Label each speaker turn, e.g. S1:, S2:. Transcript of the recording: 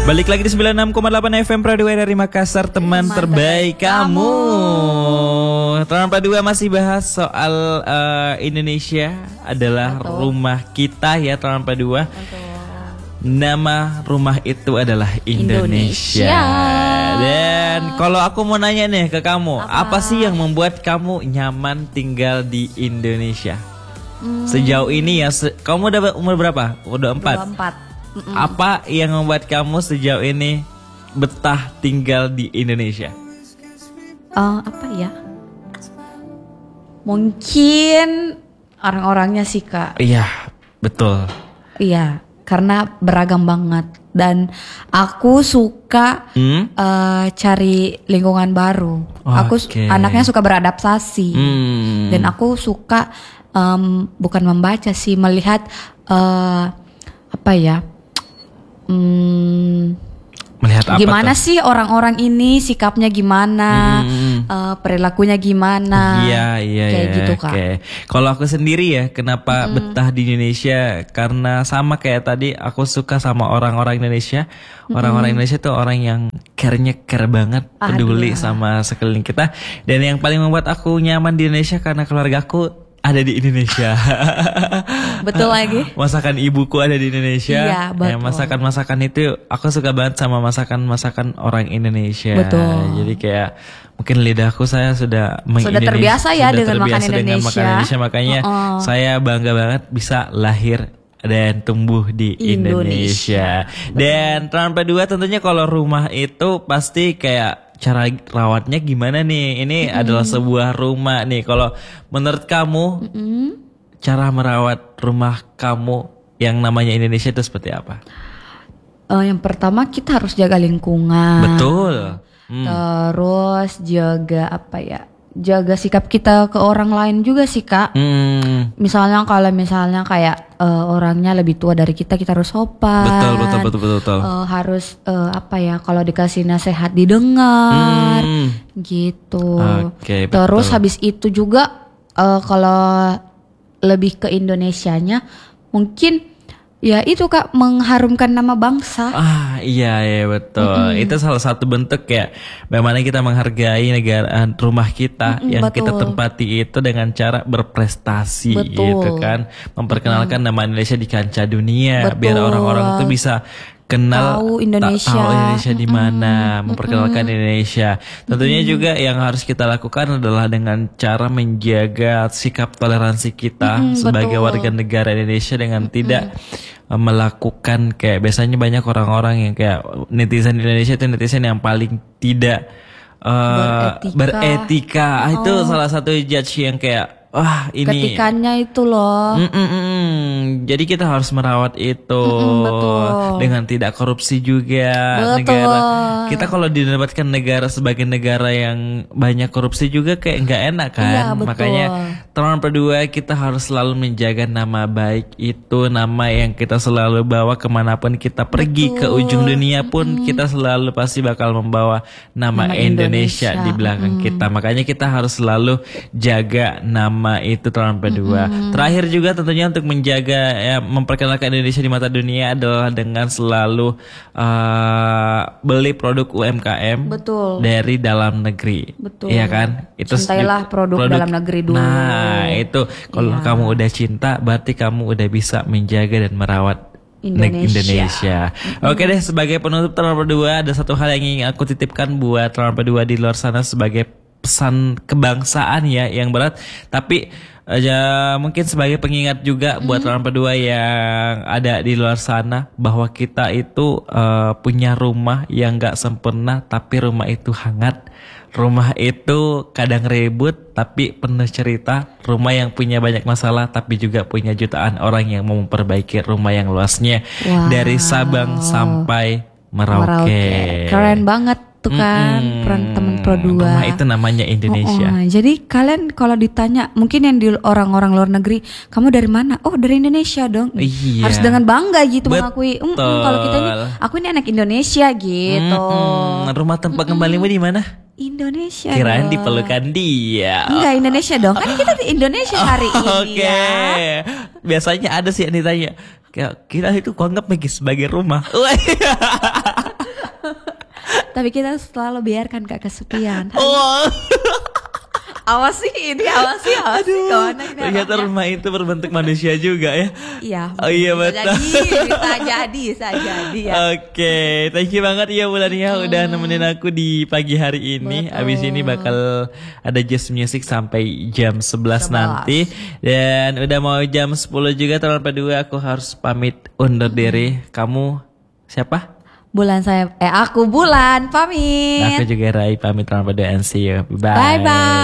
S1: Balik lagi di 96,8 FM Radio dari Makassar, teman terbaik kamu. Teman Padua masih bahas soal Indonesia adalah rumah kita ya teman Padua. Nama rumah itu adalah Indonesia. Dan kalau aku mau nanya nih ke kamu, apa sih yang membuat kamu nyaman tinggal di Indonesia? Sejauh ini ya, kamu udah umur berapa? Udah 4. Apa yang membuat kamu sejauh ini betah tinggal di Indonesia?
S2: Apa ya? Mungkin orang-orangnya sih Kak.
S1: Iya, betul.
S2: Iya, karena beragam banget. Dan aku suka cari lingkungan baru. Aku anaknya suka beradaptasi. Dan aku suka bukan membaca sih, melihat apa ya?
S1: Melihat apa
S2: gimana
S1: tuh?
S2: sih orang-orang ini sikapnya gimana, perilakunya gimana, kayak gitu Kak.
S1: Kalau aku sendiri ya, kenapa betah di Indonesia? Karena sama kayak tadi, aku suka sama orang-orang Indonesia. Orang-orang Indonesia tuh orang yang care banget, peduli sama sekeliling kita. Dan yang paling membuat aku nyaman di Indonesia karena keluargaku ada di Indonesia.
S2: Betul lagi.
S1: Masakan ibuku ada di Indonesia.
S2: Iya, betul.
S1: Masakan-masakan itu aku suka banget sama masakan-masakan orang Indonesia.
S2: Betul.
S1: Jadi kayak mungkin lidahku saya sudah
S2: terbiasa ya dengan makan Indonesia.
S1: Makanya saya bangga banget bisa lahir dan tumbuh di Indonesia. Dan teman Padua tentunya kalau rumah itu pasti kayak cara rawatnya gimana nih? Ini adalah sebuah rumah nih. Kalau menurut kamu, cara merawat rumah kamu yang namanya Indonesia itu seperti apa?
S2: Yang pertama kita harus jaga lingkungan.
S1: Betul.
S2: Terus jaga apa ya? Jaga sikap kita ke orang lain juga sih Kak. Misalnya kalau kayak orangnya lebih tua dari kita harus sopan. Betul. Harus apa ya, kalau dikasih nasihat didengar, gitu. Terus habis itu juga kalau lebih ke Indonesianya mungkin ya itu Kak, mengharumkan nama bangsa.
S1: Iya betul. Itu salah satu bentuk ya bagaimana kita menghargai negara rumah kita yang
S2: betul.
S1: Kita tempati itu dengan cara berprestasi, gitu kan. Memperkenalkan nama Indonesia di kancah dunia, biar orang-orang itu bisa kenal tahu Indonesia di mana, memperkenalkan Indonesia. Tentunya juga yang harus kita lakukan adalah dengan cara menjaga sikap toleransi kita sebagai warga negara Indonesia dengan tidak melakukan kayak biasanya banyak orang-orang yang kayak netizen Indonesia itu netizen yang paling tidak beretika. Itu salah satu judge yang kayak ini
S2: ketikannya itu loh.
S1: Jadi kita harus merawat itu dengan tidak korupsi juga.
S2: Betul.
S1: Negara kita kalau dinobatkan negara sebagai negara yang banyak korupsi juga kayak nggak enak kan.
S2: Iya,
S1: makanya teman Padua kita harus selalu menjaga nama baik itu, nama yang kita selalu bawa kemanapun kita pergi. Ke ujung dunia pun kita selalu pasti bakal membawa nama Indonesia di belakang kita. Makanya kita harus selalu jaga nama itu teman Padua. Terakhir juga tentunya untuk menjaga ya, memperkenalkan Indonesia di mata dunia adalah dengan selalu beli produk UMKM dari dalam negeri. Betul. Iya kan? Itu
S2: cintailah produk dalam negeri dulu.
S1: Nah, itu kalau kamu udah cinta berarti kamu udah bisa menjaga dan merawat Indonesia. Oke deh, sebagai penutup teman Padua ada satu hal yang ingin aku titipkan buat teman Padua di luar sana sebagai pesan kebangsaan ya yang berat, tapi mungkin sebagai pengingat juga buat teman Padua yang ada di luar sana bahwa kita itu punya rumah yang gak sempurna tapi rumah itu hangat. Rumah itu kadang ribut tapi penuh cerita. Rumah yang punya banyak masalah tapi juga punya jutaan orang yang mau memperbaiki rumah yang luasnya dari Sabang sampai Merauke.
S2: Keren banget tuh kan peran teman Padua.
S1: Rumah itu namanya Indonesia.
S2: Jadi kalian kalau ditanya mungkin yang di orang-orang luar negeri, kamu dari mana? Oh dari Indonesia dong.
S1: Iya.
S2: Harus dengan bangga gitu mengakui. Kalau kita ini, aku ini anak Indonesia gitu.
S1: Rumah tempat kembalimu di mana?
S2: Indonesia.
S1: Kirain dipelukan dia.
S2: Enggak, Indonesia dong. Kan kita di Indonesia hari ini ya.
S1: Biasanya ada sih yang ditanya, kita itu kuanggap sebagai rumah.
S2: Tapi kita selalu biarkan Kak kesepian.
S1: Oh.
S2: Awas sih kemana ini
S1: ternyata rumah itu berbentuk manusia juga ya.
S2: Iya.
S1: Oh iya betul.
S2: Bisa jadi ya.
S1: Oke, thank you banget ya Wulania udah nemenin aku di pagi hari ini.
S2: Betul.
S1: Abis ini bakal ada jazz music sampai jam 11 nanti. Dan udah mau jam 10 juga Trompa 2 aku harus pamit undur diri. Kamu siapa?
S2: Aku Bulan pamit.
S1: Aku juga Rai pamit Trompa 2 and see you. Bye.
S2: Bye.